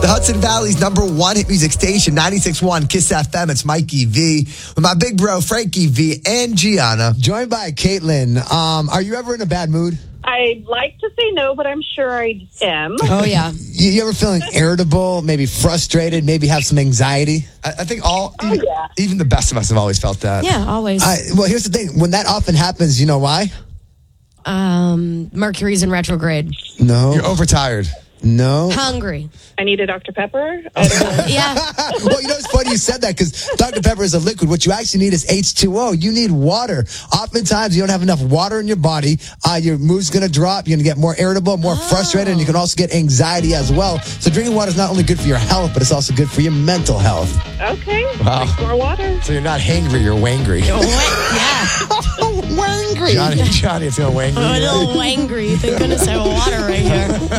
Hudson Valley's #1 hit music station, 96.1 Kiss FM. It's Mikey V with my big bro, Frankie V, and Gianna. Joined by Caitlin. Are you ever in a bad mood? I'd like to say no, but I'm sure I am. Oh, yeah. You ever feeling irritable, maybe frustrated, maybe have some anxiety? I think even the best of us have always felt that. Yeah, always. Well, here's the thing. When that often happens, you know why? Mercury's in retrograde. No. You're overtired. No. Hungry. I need a Dr. Pepper. Yeah. Well, you know, it's funny you said that because Dr. Pepper is a liquid. What you actually need is H2O. You need water. Oftentimes, you don't have enough water in your body. Your mood's going to drop. You're going to get more irritable, more frustrated, and you can also get anxiety as well. So drinking water is not only good for your health, but it's also good for your mental health. Okay. Wow. Drink more water. So you're not hangry, you're wangry. Yeah. Wangry. Johnny, you feeling wangry? I'm a little angry. Thank goodness I have water right here.